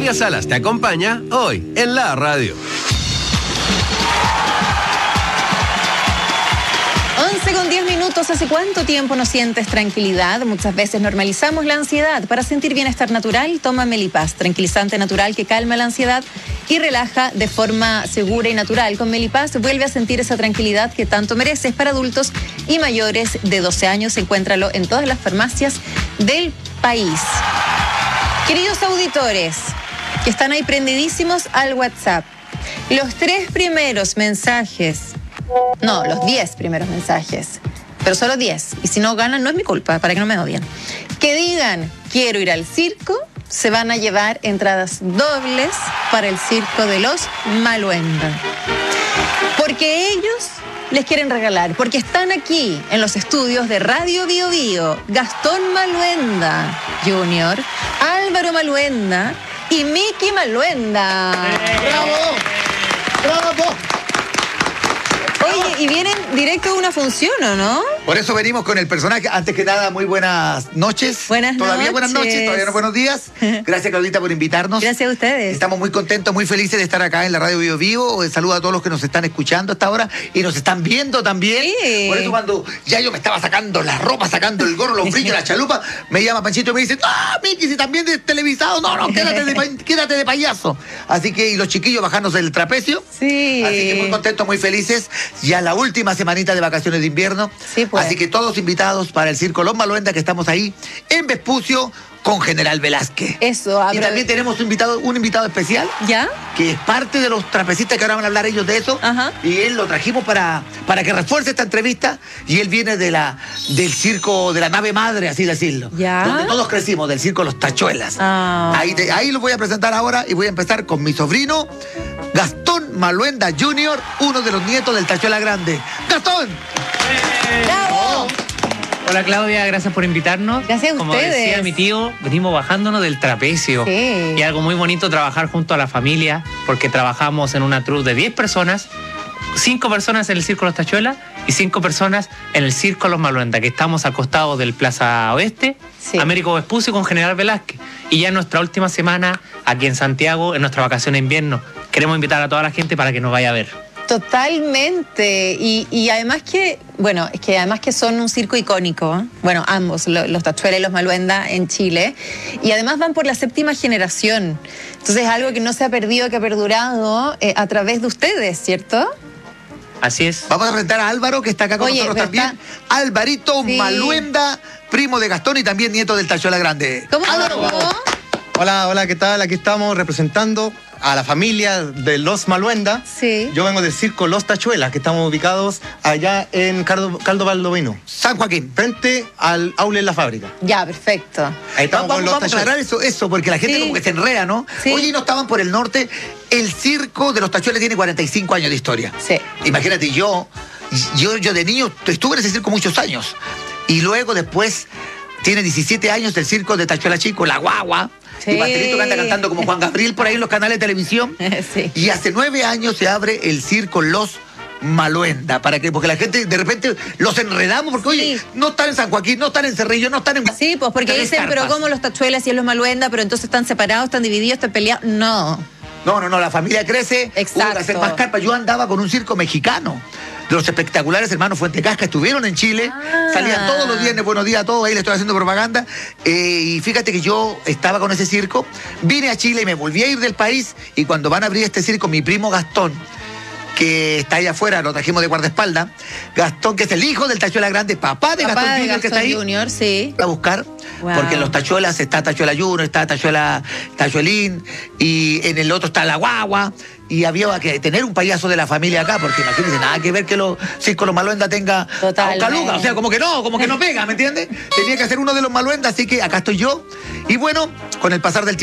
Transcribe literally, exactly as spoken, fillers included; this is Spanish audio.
Natalia Salas te acompaña hoy en la radio. once con diez minutos. ¿Hace cuánto tiempo no sientes tranquilidad? Muchas veces normalizamos la ansiedad. Para sentir bienestar natural, toma Melipaz, tranquilizante natural que calma la ansiedad y relaja de forma segura y natural. Con Melipaz vuelve a sentir esa tranquilidad que tanto mereces. Para adultos y mayores de doce años, encuéntralo en todas las farmacias del país. Queridos auditores que están ahí prendidísimos al WhatsApp, los tres primeros mensajes, no, los diez primeros mensajes, pero solo diez, y si no ganan no es mi culpa, para que no me odien, que digan quiero ir al circo, se van a llevar entradas dobles para el circo de los Maluenda, porque ellos les quieren regalar, porque están aquí en los estudios de Radio Bio Bio Gastón Maluenda junior, Álvaro Maluenda y Miki Maluenda. ¡Bravo! ¡Bravo! Oye, y vienen directo de una función, ¿o no? Por eso venimos con el personaje. Antes que nada, muy buenas noches. Buenas Todavía noches. buenas noches, todavía no buenos días. Gracias, Claudita, por invitarnos. Gracias a ustedes. Estamos muy contentos, muy felices de estar acá en la Radio Bio Vivo. Saludo a todos los que nos están escuchando hasta ahora y nos están viendo también. Sí. Por eso cuando ya yo me estaba sacando la ropa, sacando el gorro, los brillos, la chalupa, me llama Panchito y me dice, ¡ah, Miki, si también de televisado! No, no, quédate de, pa- quédate de payaso. Así que, y los chiquillos bajándose del trapecio. Sí. Así que muy contentos, muy felices. Ya la última semanita de vacaciones de invierno. Sí, pues. Así que todos invitados para el Circo Los Maluenda, que estamos ahí en Vespucio con General Velázquez. Eso, Y abra- también tenemos un invitado, un invitado especial, ¿Ya? que es parte de los trapecistas que ahora van a hablar ellos de eso. Ajá. Y él lo trajimos para, para que refuerce esta entrevista. Y él viene de la, del circo, de la nave madre, así decirlo. Ya. Donde todos crecimos, del circo Los Tachuelas. Ah. Ahí, te- ahí lo voy a presentar ahora y voy a empezar con mi sobrino, Gastón Maluenda junior, uno de los nietos del Tachuela Grande. ¡Gastón! ¡Bravo! Hola Claudia, gracias por invitarnos. Gracias a Como ustedes. decía mi tío, venimos bajándonos del trapecio. Sí. Y algo muy bonito trabajar junto a la familia, porque trabajamos en una troupe de diez personas, cinco personas en el Circo Los Tachuelas y cinco personas en el Circo Los Maluenda, que estamos al costado del Plaza Oeste, Sí. Américo Vespucio con General Velázquez. Y ya en nuestra última semana, aquí en Santiago, en nuestra vacación de invierno, queremos invitar a toda la gente para que nos vaya a ver. Totalmente. Y, y además que, bueno, es que además que son un circo icónico, ¿eh? Bueno, ambos, lo- los Tachuelas y los Maluenda en Chile. Y además van por la séptima generación. Entonces es algo que no se ha perdido, que ha perdurado eh, a través de ustedes, ¿cierto? Así es. Vamos a presentar a Álvaro, que está acá con Oye, nosotros pero también. está- Alvarito Sí. Maluenda, primo de Gastón y también nieto del Tachuela Grande. ¿Cómo Álvaro. estuvo? Hola, hola, ¿qué tal? Aquí estamos representando a la familia de Los Maluenda. Sí. Yo vengo del circo Los Tachuelas, que estamos ubicados allá en Caldo, Caldo Baldovino, San Joaquín. frente al aula en la fábrica. Ya, perfecto. Ahí estamos Vamos, con Los vamos a Tachuelas. aclarar eso, eso, porque la gente Sí. como que se enreda, ¿no? Sí. Oye, no estaban por el norte. El circo de los Tachuelas tiene cuarenta y cinco años de historia. Sí. Imagínate, yo, yo, yo de niño estuve en ese circo muchos años. Y luego después tiene diecisiete años el circo de Tachuela Chico, La Guagua. Sí. Y Pastelito que anda cantando como Juan Gabriel por ahí en los canales de televisión. Sí. Y hace nueve años se abre el circo Los Maluenda, para que, porque la gente de repente los enredamos, porque oye, Sí. no están en San Joaquín, no están en Cerrillo, no están en... Sí, pues porque Tres dicen, pero carpas. como los Tachuelas y los Maluenda, pero entonces están separados, están divididos, están peleados. No. No, no, no, la familia crece, Exacto. hubo que hacer más carpas. Yo andaba con un circo mexicano. De los espectaculares hermanos Fuentecasca estuvieron en Chile, Ah. salían todos los viernes, buenos días a todos, ahí le estoy haciendo propaganda. Eh, y fíjate que yo estaba con ese circo, vine a Chile y me volví a ir del país. Y cuando van a abrir este circo, mi primo Gastón, que está allá afuera, lo trajimos de guardaespaldas, Gastón, que es el hijo del Tachuela Grande, papá de Papá Gastón de Junior, que está Gastón ahí. Junior, sí. A buscar, Wow. porque en los Tachuelas está Tachuela Junior, está Tachuela, Tachuelín, y en el otro está La Guagua, y había que tener un payaso de la familia acá, porque imagínense, nada que ver que los Circo Los Maluenda tenga Totalmente. a Caluga, o sea, como que no, como que no pega, ¿me entiendes? Tenía que ser uno de los Maluenda, así que acá estoy yo, y bueno, con el pasar del tiempo,